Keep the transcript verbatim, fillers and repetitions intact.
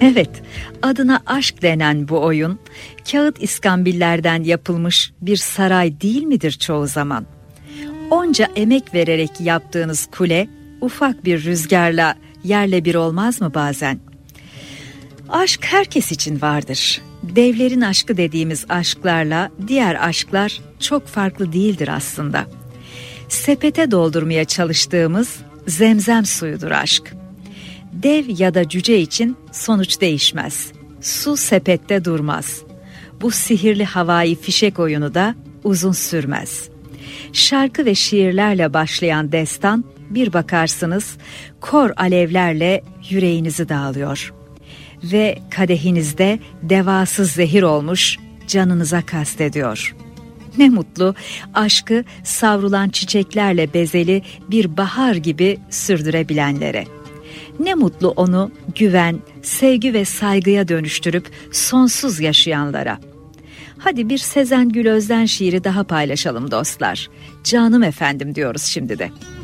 Evet, adına aşk denen bu oyun, kağıt iskambillerden yapılmış bir saray değil midir çoğu zaman? Onca emek vererek yaptığınız kule, ufak bir rüzgarla yerle bir olmaz mı bazen? Aşk herkes için vardır. Devlerin aşkı dediğimiz aşklarla diğer aşklar çok farklı değildir aslında. Sepete doldurmaya çalıştığımız zemzem suyudur aşk. Dev ya da cüce için sonuç değişmez. Su sepette durmaz. Bu sihirli havai fişek oyunu da uzun sürmez. Şarkı ve şiirlerle başlayan destan, bir bakarsınız kor alevlerle yüreğinizi dağılıyor. Ve kadehinizde devasız zehir olmuş canınıza kastediyor. Ne mutlu aşkı savrulan çiçeklerle bezeli bir bahar gibi sürdürebilenlere. Ne mutlu onu güven, sevgi ve saygıya dönüştürüp sonsuz yaşayanlara. Hadi bir Sezen Gül Özden şiiri daha paylaşalım dostlar. Canım efendim diyoruz şimdi de.